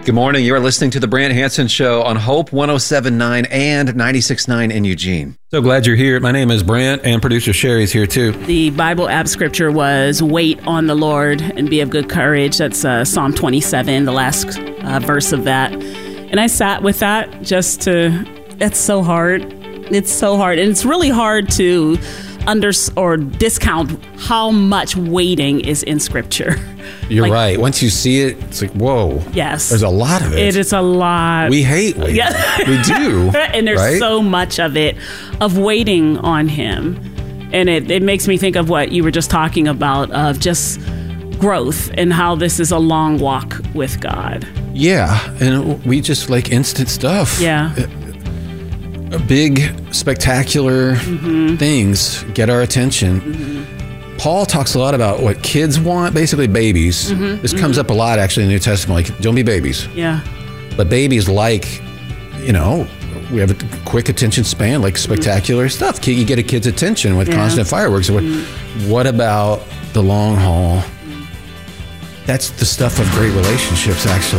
Good morning. You're listening to The Brant Hansen Show on Hope 107.9 and 96.9 in Eugene. So glad you're here. My name is Brant, and producer Sherry's here too. The Bible app scripture was wait on the Lord and be of good courage. That's Psalm 27, the last verse of that. And I sat with that it's so hard. It's so hard. And it's really hard to discount how much waiting is in scripture. You're right. Once you see it, it's like, whoa. Yes. There's a lot of it. It is a lot. We hate waiting. Yeah. We do. And there's so much of it, of waiting on him. And it makes me think of what you were just talking about, of just growth and how this is a long walk with God. Yeah. And we just like instant stuff. Yeah. Big, spectacular things get our attention. Paul talks a lot about what kids want, basically babies. This comes up a lot actually in the New Testament, like don't be babies. Yeah. But babies like, we have a quick attention span, like spectacular stuff. You get a kid's attention with constant fireworks. What about the long haul? That's the stuff of great relationships, actually.